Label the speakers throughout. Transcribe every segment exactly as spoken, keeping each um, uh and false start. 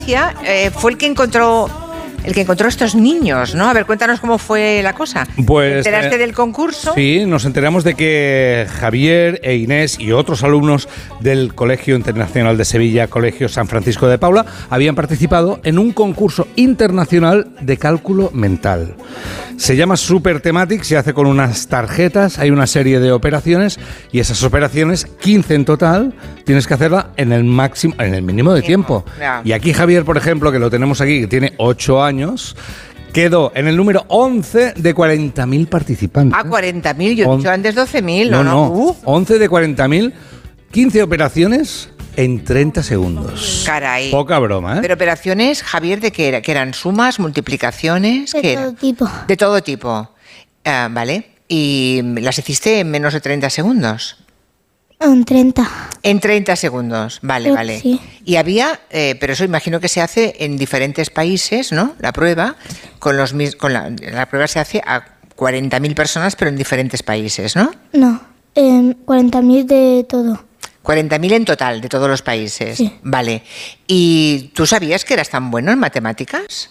Speaker 1: Eh, fue el que encontró el que encontró estos niños, ¿no? A ver, cuéntanos cómo fue la cosa.
Speaker 2: Pues,
Speaker 1: ¿Te enteraste
Speaker 2: eh,
Speaker 1: del concurso?
Speaker 2: Sí, nos enteramos de que Javier e Inés y otros alumnos del Colegio Internacional de Sevilla, Colegio San Francisco de Paula, habían participado en un concurso internacional de cálculo mental. Se llama Super Thematics, se hace con unas tarjetas, hay una serie de operaciones y esas operaciones, quince en total, tienes que hacerla en el máximo, en el mínimo de tiempo.
Speaker 1: Ya.
Speaker 2: Y aquí Javier, por ejemplo, que lo tenemos aquí, que tiene ocho años, quedó en el número once de cuarenta mil participantes.
Speaker 1: Ah, cuarenta mil, yo he
Speaker 2: On-
Speaker 1: dicho antes doce mil,
Speaker 2: No,
Speaker 1: ¿no?
Speaker 2: no,
Speaker 1: Uh,
Speaker 2: once de cuarenta mil, quince operaciones en treinta segundos.
Speaker 1: Caray.
Speaker 2: Poca broma, ¿eh?
Speaker 1: Pero operaciones, Javier, ¿de qué era? ¿Que eran sumas, multiplicaciones?
Speaker 3: De
Speaker 1: ¿Qué
Speaker 3: todo
Speaker 1: era?
Speaker 3: tipo.
Speaker 1: De todo tipo. Ah, vale. ¿Y las hiciste en menos de treinta segundos?
Speaker 3: En treinta.
Speaker 1: En treinta segundos, vale,
Speaker 3: Creo que
Speaker 1: vale.
Speaker 3: sí.
Speaker 1: Y había, eh, pero eso imagino que se hace en diferentes países, ¿no? La prueba, con los mis- con la, la prueba se hace a cuarenta mil personas, pero en diferentes países, ¿no?
Speaker 3: No, en cuarenta mil de todo.
Speaker 1: cuarenta mil en total, de todos los países.
Speaker 3: Sí.
Speaker 1: Vale. ¿Y tú sabías que eras tan bueno en matemáticas?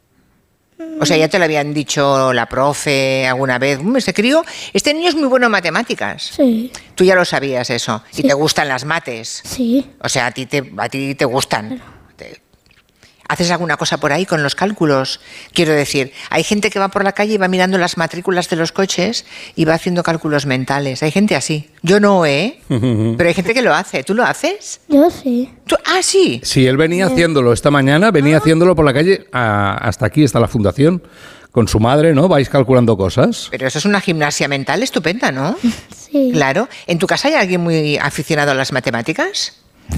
Speaker 1: O sea, ya te lo habían dicho la profe alguna vez. "Mm, Este crío, este niño es muy bueno en matemáticas.
Speaker 3: Sí,
Speaker 1: Tú ya lo sabías eso. Y
Speaker 3: Sí.
Speaker 1: te gustan las mates.
Speaker 3: sí.
Speaker 1: O sea, a ti te, a ti te gustan. Te- ¿Haces alguna cosa por ahí con los cálculos? Quiero decir, hay gente que va por la calle y va mirando las matrículas de los coches y va haciendo cálculos mentales. Hay gente así. Yo no, ¿eh? Pero hay gente que lo hace. ¿Tú lo haces?
Speaker 3: Yo sí.
Speaker 1: ¿Tú? Ah, sí.
Speaker 2: Sí, él venía haciéndolo esta mañana, venía haciéndolo por la calle a- hasta aquí, hasta la fundación, con su madre, ¿no? Vais calculando cosas.
Speaker 1: Pero eso es una gimnasia mental estupenda, ¿no?
Speaker 3: Sí.
Speaker 1: Claro. ¿En tu casa hay alguien muy aficionado a las matemáticas?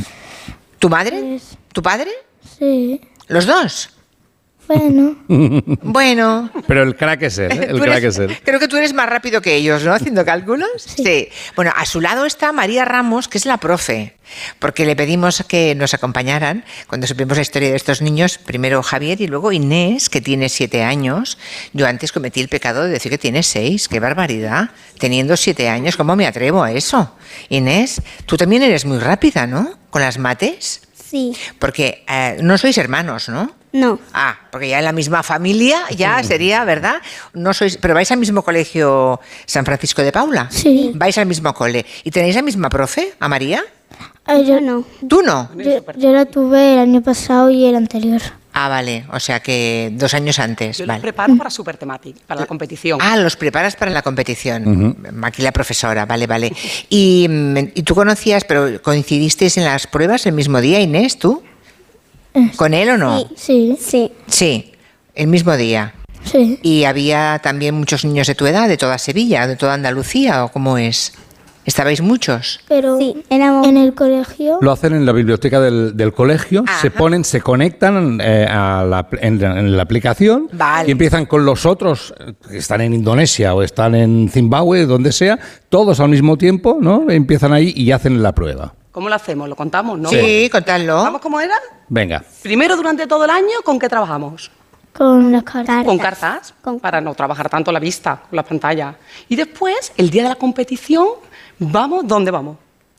Speaker 1: ¿Tu madre?
Speaker 3: Pues-
Speaker 1: ¿Tu padre?
Speaker 3: Sí.
Speaker 1: ¿Los dos?
Speaker 3: Bueno,
Speaker 1: Bueno.
Speaker 2: Pero el crack es él, ¿eh? El
Speaker 1: Tú
Speaker 2: crack
Speaker 1: eres-
Speaker 2: es él.
Speaker 1: Creo que tú eres más rápido que ellos, ¿no? Haciendo cálculos. Sí. Bueno, a su lado está María Ramos, que es la profe, porque le pedimos que nos acompañaran cuando supimos la historia de estos niños, primero Javier y luego Inés, que tiene siete años. Yo antes cometí el pecado de decir que tiene seis. ¡Qué barbaridad! Teniendo siete años, ¿cómo me atrevo a eso? Inés, tú también eres muy rápida, ¿no? Con las mates.
Speaker 3: sí.
Speaker 1: Porque eh, no sois hermanos, ¿no?
Speaker 3: No.
Speaker 1: Ah, porque ya en la misma familia ya sería, ¿verdad? No sois, pero vais al mismo colegio San Francisco de Paula.
Speaker 3: Sí.
Speaker 1: Vais al mismo cole. ¿Y tenéis la misma profe, a María?
Speaker 3: Ah, yo no.
Speaker 1: ¿Tú no?
Speaker 3: Yo, yo la tuve el año pasado y el anterior.
Speaker 1: Ah, vale. O sea que dos años antes.
Speaker 4: Yo los
Speaker 1: Vale.
Speaker 4: preparo para Super Thematic, para la competición.
Speaker 1: Ah, los preparas para la competición. Aquí la profesora, vale, vale. Y, mm, y tú conocías, pero coincidisteis en las pruebas el mismo día, Inés, ¿tú? ¿Con él o no?
Speaker 3: Sí. Sí.
Speaker 1: Sí, el mismo día.
Speaker 3: Sí.
Speaker 1: ¿Y había también muchos niños de tu edad, de toda Sevilla, de toda Andalucía, o cómo es? ¿Estabais muchos?
Speaker 3: Pero
Speaker 5: Sí, éramos-
Speaker 3: en el colegio.
Speaker 2: Lo hacen en la biblioteca del, del colegio,
Speaker 1: Ajá.
Speaker 2: se ponen, se conectan eh, a la, en, la- en la aplicación
Speaker 1: Vale.
Speaker 2: y empiezan con los otros eh, que están en Indonesia o están en Zimbabue, donde sea, todos al mismo tiempo, ¿no? Empiezan ahí y hacen la prueba.
Speaker 4: ¿Cómo lo hacemos? ¿Lo contamos? ¿No?
Speaker 1: Sí, contadlo.
Speaker 4: ¿Vamos cómo era?
Speaker 2: Venga.
Speaker 4: Primero, durante todo el año, ¿con qué trabajamos?
Speaker 3: Con las cartas.
Speaker 4: Con cartas,
Speaker 5: Con-
Speaker 4: para no trabajar tanto la vista, con la pantalla. Y después, el día de la competición, ¿vamos? ¿Dónde vamos?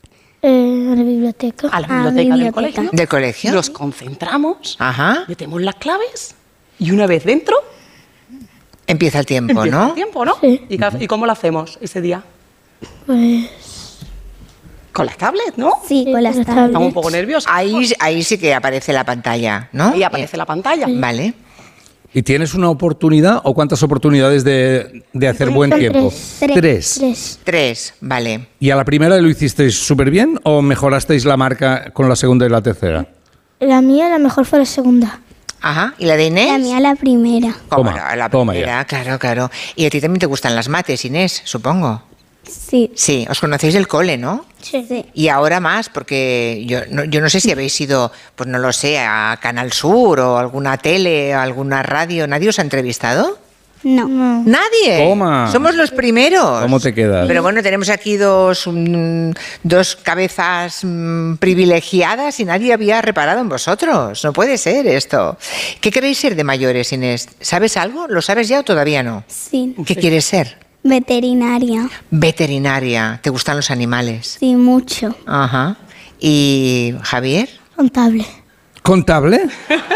Speaker 3: Eh, a la biblioteca.
Speaker 4: A la
Speaker 5: A la
Speaker 4: biblioteca del
Speaker 5: biblioteca.
Speaker 4: colegio.
Speaker 1: ¿Del colegio?
Speaker 4: Nos concentramos,
Speaker 1: Ajá.
Speaker 4: metemos las claves y una vez dentro,
Speaker 1: Empieza el tiempo,
Speaker 4: empieza
Speaker 1: ¿no?
Speaker 4: el tiempo, ¿no?
Speaker 3: Sí.
Speaker 4: ¿Y, ca- ¿Y cómo lo hacemos ese día?
Speaker 3: Pues.
Speaker 4: Con las tablets, ¿no?
Speaker 5: Sí, con las
Speaker 3: Las
Speaker 5: tablets.
Speaker 4: Estamos un poco nerviosos.
Speaker 1: Ahí, ahí sí que aparece la pantalla, ¿no?
Speaker 4: Ahí aparece la pantalla.
Speaker 1: Eh, Vale.
Speaker 2: ¿Y tienes una oportunidad o cuántas oportunidades de, de hacer buen
Speaker 3: Son
Speaker 2: tiempo?
Speaker 3: tres.
Speaker 2: Tres.
Speaker 3: Tres.
Speaker 1: Tres, vale.
Speaker 2: ¿Y a la primera lo hicisteis súper bien o mejorasteis la marca con la segunda y la tercera?
Speaker 3: La mía, la mejor fue la segunda.
Speaker 1: Ajá. ¿Y la de Inés?
Speaker 5: La mía la primera.
Speaker 1: ¿Cómo
Speaker 2: Toma,
Speaker 1: no? La
Speaker 2: toma
Speaker 1: primera, claro, claro. Y a ti también te gustan las mates, Inés, supongo.
Speaker 5: Sí.
Speaker 1: Sí, os conocéis del cole, ¿no?
Speaker 5: Sí.
Speaker 1: Y ahora más, porque yo no, yo no sé si habéis ido, pues no lo sé, a Canal Sur o alguna tele o alguna radio. ¿Nadie os ha entrevistado?
Speaker 5: No.
Speaker 3: No.
Speaker 1: ¡Nadie!
Speaker 2: Toma.
Speaker 1: Somos los primeros.
Speaker 2: ¿Cómo te quedas?
Speaker 1: Pero bueno, tenemos aquí dos, mm, dos cabezas mm, privilegiadas y nadie había reparado en vosotros. No puede ser esto. ¿Qué queréis ser de mayores, Inés? ¿Sabes algo? ¿Lo sabes ya o todavía no?
Speaker 5: Sí.
Speaker 1: ¿Qué quieres ser?
Speaker 5: Veterinaria.
Speaker 1: Veterinaria. ¿Te gustan los animales?
Speaker 5: Sí, mucho.
Speaker 1: Ajá. ¿Y Javier?
Speaker 3: Contable.
Speaker 2: ¿Contable?